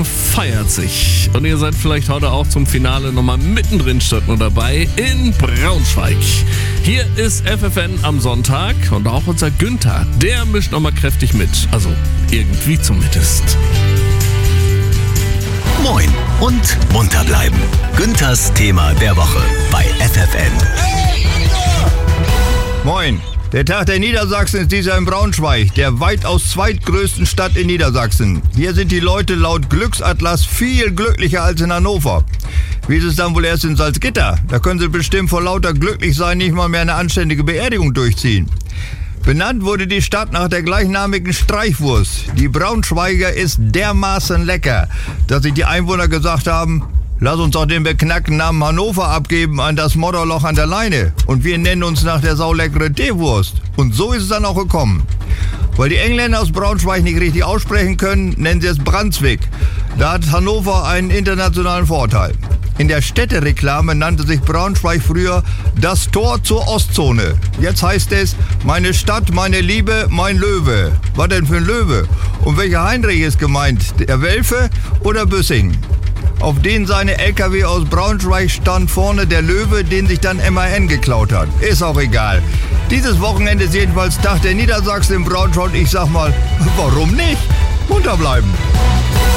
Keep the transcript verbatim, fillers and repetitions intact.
Leben feiert sich. Und ihr seid vielleicht heute auch zum Finale nochmal mittendrin statt nur dabei in Braunschweig. Hier ist F F N am Sonntag und auch unser Günther, der mischt nochmal kräftig mit. Also irgendwie zumindest. Moin und munter bleiben. Günthers Thema der Woche bei F F N. Moin. Der Tag der Niedersachsen ist dieser in Braunschweig, der weitaus zweitgrößten Stadt in Niedersachsen. Hier sind die Leute laut Glücksatlas viel glücklicher als in Hannover. Wie ist es dann wohl erst in Salzgitter? Da können sie bestimmt vor lauter Glücklichsein nicht mal mehr eine anständige Beerdigung durchziehen. Benannt wurde die Stadt nach der gleichnamigen Streichwurst. Die Braunschweiger ist dermaßen lecker, dass sich die Einwohner gesagt haben, lass uns doch den beknackten Namen Hannover abgeben an das Modderloch an der Leine. Und wir nennen uns nach der sauleckeren Teewurst. Und so ist es dann auch gekommen. Weil die Engländer aus Braunschweig nicht richtig aussprechen können, nennen sie es Brunswick. Da hat Hannover einen internationalen Vorteil. In der Städtereklame nannte sich Braunschweig früher das Tor zur Ostzone. Jetzt heißt es, meine Stadt, meine Liebe, mein Löwe. Was denn für ein Löwe? Und welcher Heinrich ist gemeint? Der Welfe oder Büssing? Auf den seine L K W aus Braunschweig stand vorne der Löwe, den sich dann M A N geklaut hat. Ist auch egal. Dieses Wochenende ist jedenfalls Tag der Niedersachsen in Braunschweig. Ich sag mal, warum nicht? Munter bleiben.